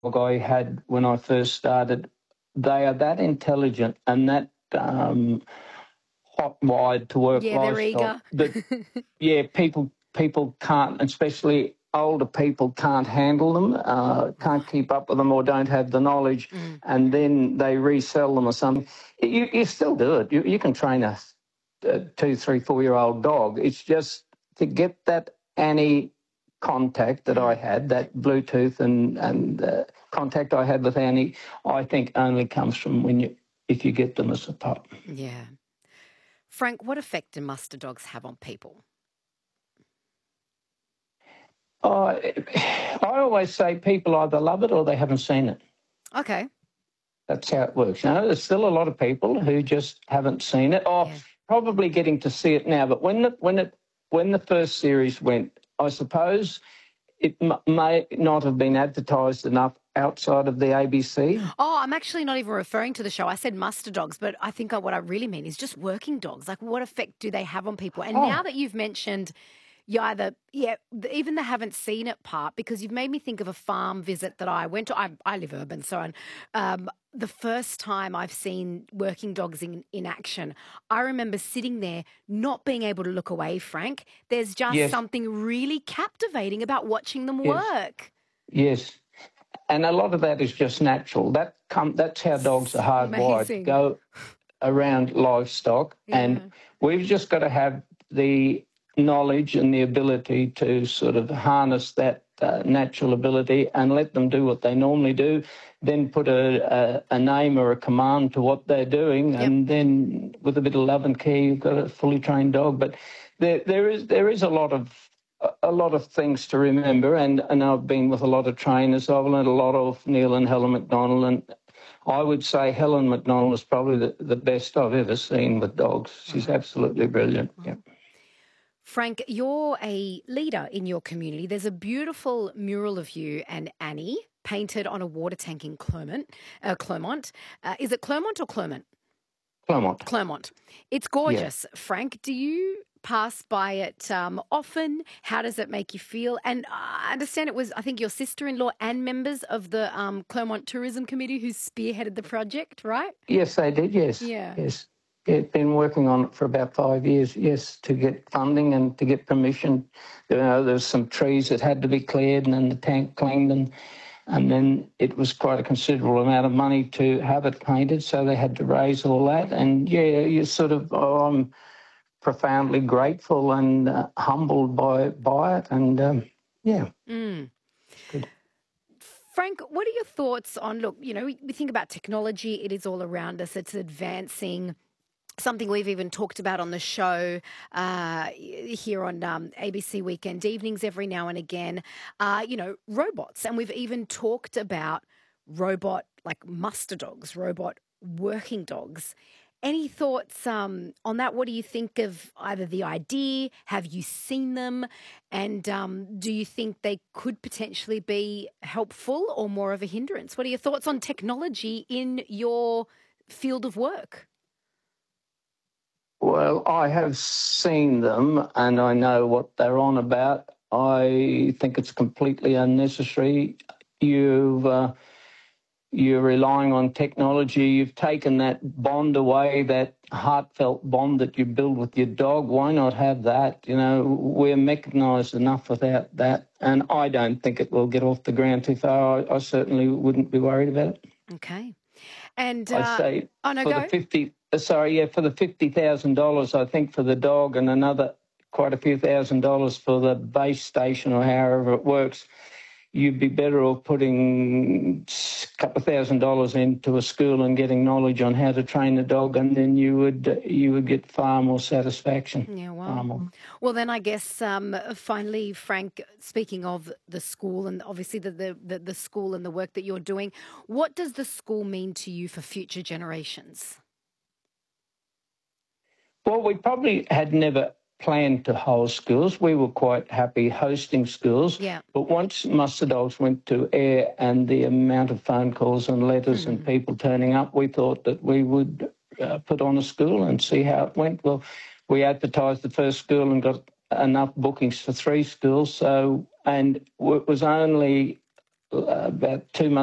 I had when I first started, they are that intelligent and that hot-wired to work Yeah, they're livestock eager. that, yeah, people can't, especially older people, can't handle them, can't keep up with them or don't have the knowledge, and then they resell them or something. You still do it. You can train a 2, 3, 4-year-old dog. It's just to get that Annie contact that I had, that Bluetooth and contact I had with Annie, I think only comes from if you get them as a pup. Yeah. Frank, what effect do muster dogs have on people? I always say people either love it or they haven't seen it. Okay. That's how it works. You know, there's still a lot of people who just haven't seen it, or probably getting to see it now. But when the first series went, I suppose it may not have been advertised enough outside of the ABC. Oh, I'm actually not even referring to the show. I said muster dogs, but I think what I really mean is just working dogs. Like, what effect do they have on people? And now that you've mentioned even the haven't seen it part, because you've made me think of a farm visit that I went to. I live urban, so the first time I've seen working dogs in action, I remember sitting there not being able to look away, Frank. There's just something really captivating about watching them work. Yes. And a lot of that is just natural. That's how dogs are hardwired to go around livestock. And we've just got to have the knowledge and the ability to sort of harness that natural ability and let them do what they normally do, then put a name or a command to what they're doing, and then with a bit of love and care, you've got a fully trained dog. But there is a lot of things to remember, and I've been with a lot of trainers. I've learned a lot of Neil and Helen McDonald, and I would say Helen McDonald is probably the best I've ever seen with dogs. She's absolutely brilliant. Yeah. Frank, you're a leader in your community. There's a beautiful mural of you and Annie painted on a water tank in Clermont. Is it Clermont or Clermont? Clermont. Clermont. It's gorgeous. Yeah. Frank, do you pass by it often? How does it make you feel? And I understand it was, I think, your sister-in-law and members of the Clermont Tourism Committee who spearheaded the project, right? Yes, they did, yes. Yeah. Yes. It's been working on it for about 5 years, yes, to get funding and to get permission. You know, there's some trees that had to be cleared and then the tank cleaned, and then it was quite a considerable amount of money to have it painted, so they had to raise all that. And, yeah, you sort of, I'm profoundly grateful and humbled by it, and, yeah. Good. Frank, what are your thoughts on, look, you know, we think about technology, it is all around us, it's advancing. Something we've even talked about on the show here on ABC Weekend Evenings every now and again, you know, robots. And we've even talked about robot, like muster dogs, robot working dogs. Any thoughts on that? What do you think of either the idea? Have you seen them? And do you think they could potentially be helpful or more of a hindrance? What are your thoughts on technology in your field of work? Well, I have seen them and I know what they're on about. I think it's completely unnecessary. You're relying on technology. You've taken that bond away, that heartfelt bond that you build with your dog. Why not have that? You know, we're mechanised enough without that. And I don't think it will get off the ground too far. I certainly wouldn't be worried about it. Okay. And I'd say for the $50,000, I think, for the dog, and another quite a few $1,000s for the base station or however it works, you'd be better off putting a couple of $1,000s into a school and getting knowledge on how to train a dog, and then you would get far more satisfaction. Yeah, wow. Well, then I guess finally, Frank, speaking of the school and obviously the school and the work that you're doing, what does the school mean to you for future generations? Well, we probably had never planned to host schools. We were quite happy hosting schools. Yeah. But once Muster Dogs went to air and the amount of phone calls and letters and people turning up, we thought that we would put on a school and see how it went. Well, we advertised the first school and got enough bookings for 3 schools. And it was only about 2 months